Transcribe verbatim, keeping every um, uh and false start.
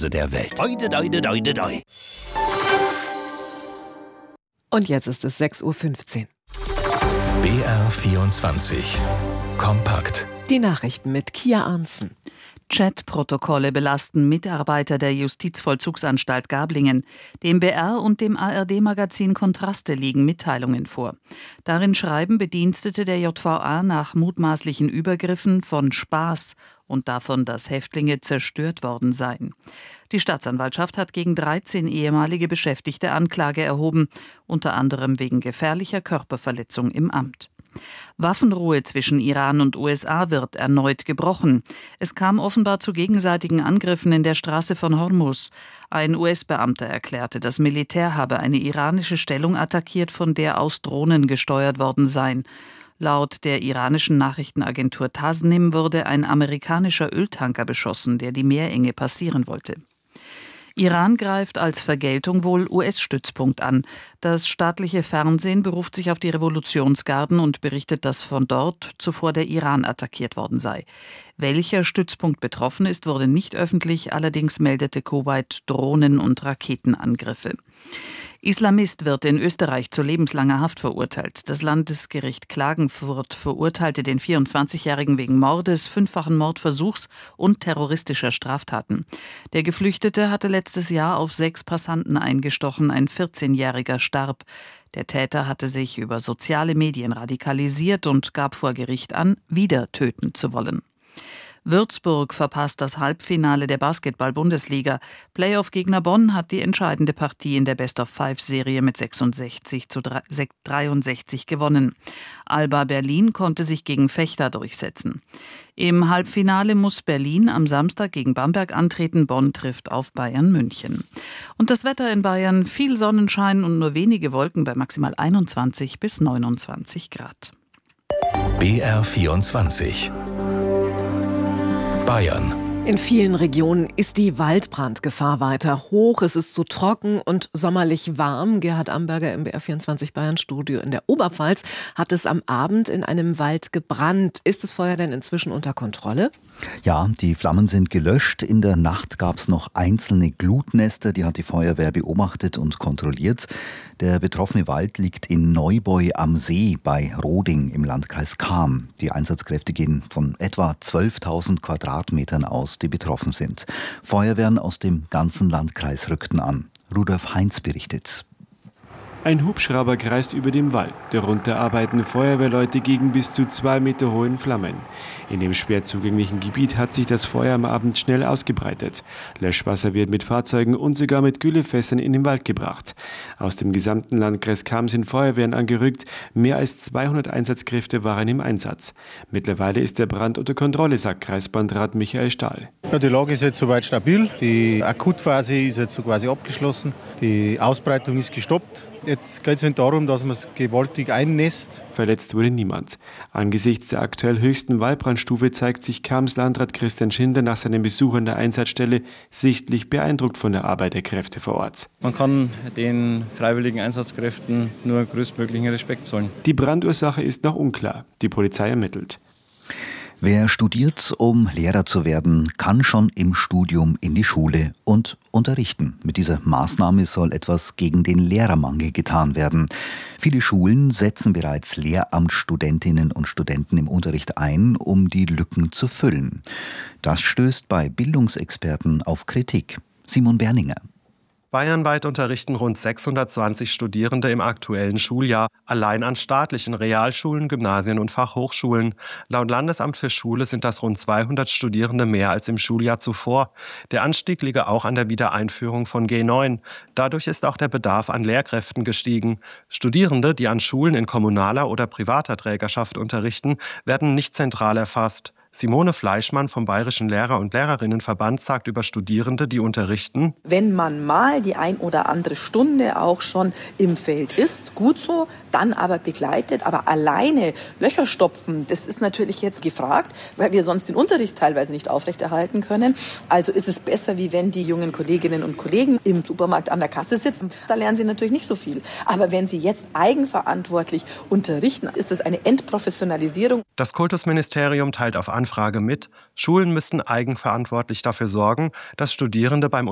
Hause der Welt. Oide, oide, oide, oide. Und jetzt ist es sechs Uhr fünfzehn. B R vierundzwanzig. Kompakt. Die Nachrichten mit Kia Arntzen. Chat-Protokolle belasten Mitarbeiter der Justizvollzugsanstalt Gablingen. Dem B R und dem A R D-Magazin Kontraste liegen Mitteilungen vor. Darin schreiben Bedienstete der J V A nach mutmaßlichen Übergriffen von Spaß und davon, dass Häftlinge zerstört worden seien. Die Staatsanwaltschaft hat gegen dreizehn ehemalige Beschäftigte Anklage erhoben, unter anderem wegen gefährlicher Körperverletzung im Amt. Waffenruhe zwischen Iran und U S A wird erneut gebrochen. Es kam offenbar zu gegenseitigen Angriffen in der Straße von Hormuz. Ein U S-Beamter erklärte, das Militär habe eine iranische Stellung attackiert, von der aus Drohnen gesteuert worden seien. Laut der iranischen Nachrichtenagentur Tasnim wurde ein amerikanischer Öltanker beschossen, der die Meerenge passieren wollte. Iran greift als Vergeltung wohl U S-Stützpunkt an. Das staatliche Fernsehen beruft sich auf die Revolutionsgarden und berichtet, dass von dort zuvor der Iran attackiert worden sei. Welcher Stützpunkt betroffen ist, wurde nicht öffentlich, allerdings meldete Kuwait Drohnen- und Raketenangriffe. Islamist wird in Österreich zu lebenslanger Haft verurteilt. Das Landesgericht Klagenfurt verurteilte den vierundzwanzigjährigen wegen Mordes, fünffachen Mordversuchs und terroristischer Straftaten. Der Geflüchtete hatte letztes Jahr auf sechs Passanten eingestochen, ein vierzehnjähriger starb. Der Täter hatte sich über soziale Medien radikalisiert und gab vor Gericht an, wieder töten zu wollen. Würzburg verpasst das Halbfinale der Basketball-Bundesliga. Playoff-Gegner Bonn hat die entscheidende Partie in der Best-of-Five-Serie mit sechsundsechzig zu dreiundsechzig gewonnen. Alba Berlin konnte sich gegen Vechta durchsetzen. Im Halbfinale muss Berlin am Samstag gegen Bamberg antreten. Bonn trifft auf Bayern München. Und das Wetter in Bayern: viel Sonnenschein und nur wenige Wolken bei maximal einundzwanzig bis neunundzwanzig Grad. B R vierundzwanzig. Bayern. In vielen Regionen ist die Waldbrandgefahr weiter hoch. Es ist zu trocken und sommerlich warm. Gerhard Amberger im B R vierundzwanzig Bayern Studio in der Oberpfalz hat es am Abend in einem Wald gebrannt. Ist das Feuer denn inzwischen unter Kontrolle? Ja, die Flammen sind gelöscht. In der Nacht gab es noch einzelne Glutnester, die hat die Feuerwehr beobachtet und kontrolliert. Der betroffene Wald liegt in Neubeu am See bei Roding im Landkreis Cham. Die Einsatzkräfte gehen von etwa zwölftausend Quadratmetern aus, die betroffen sind. Feuerwehren aus dem ganzen Landkreis rückten an. Rudolf Heinz berichtet. Ein Hubschrauber kreist über dem Wald. Darunter arbeiten Feuerwehrleute gegen bis zu zwei Meter hohen Flammen. In dem schwer zugänglichen Gebiet hat sich das Feuer am Abend schnell ausgebreitet. Löschwasser wird mit Fahrzeugen und sogar mit Güllefässern in den Wald gebracht. Aus dem gesamten Landkreis Cham sind Feuerwehren angerückt. Mehr als zweihundert Einsatzkräfte waren im Einsatz. Mittlerweile ist der Brand unter Kontrolle, sagt Kreisbandrat Michael Stahl. Ja, die Lage ist jetzt soweit stabil. Die Akutphase ist jetzt so quasi abgeschlossen. Die Ausbreitung ist gestoppt. Jetzt geht es darum, dass man es gewaltig einnässt. Verletzt wurde niemand. Angesichts der aktuell höchsten Waldbrandstufe zeigt sich Chams Landrat Christian Schindler nach seinem Besuch an der Einsatzstelle sichtlich beeindruckt von der Arbeit der Kräfte vor Ort. Man kann den freiwilligen Einsatzkräften nur größtmöglichen Respekt zollen. Die Brandursache ist noch unklar. Die Polizei ermittelt. Wer studiert, um Lehrer zu werden, kann schon im Studium in die Schule und unterrichten. Mit dieser Maßnahme soll etwas gegen den Lehrermangel getan werden. Viele Schulen setzen bereits Lehramtsstudentinnen und Studenten im Unterricht ein, um die Lücken zu füllen. Das stößt bei Bildungsexperten auf Kritik. Simon Berninger. Bayernweit unterrichten rund sechshundertzwanzig Studierende im aktuellen Schuljahr, allein an staatlichen Realschulen, Gymnasien und Fachhochschulen. Laut Landesamt für Schule sind das rund zweihundert Studierende mehr als im Schuljahr zuvor. Der Anstieg liege auch an der Wiedereinführung von G neun. Dadurch ist auch der Bedarf an Lehrkräften gestiegen. Studierende, die an Schulen in kommunaler oder privater Trägerschaft unterrichten, werden nicht zentral erfasst. Simone Fleischmann vom Bayerischen Lehrer- und Lehrerinnenverband sagt über Studierende, die unterrichten: Wenn man mal die ein oder andere Stunde auch schon im Feld ist, gut so, dann aber begleitet, aber alleine Löcher stopfen, das ist natürlich jetzt gefragt, weil wir sonst den Unterricht teilweise nicht aufrechterhalten können. Also ist es besser, wie wenn die jungen Kolleginnen und Kollegen im Supermarkt an der Kasse sitzen. Da lernen sie natürlich nicht so viel. Aber wenn sie jetzt eigenverantwortlich unterrichten, ist es eine Entprofessionalisierung. Das Kultusministerium teilt auf Anfrage mit, Schulen müssen eigenverantwortlich dafür sorgen, dass Studierende beim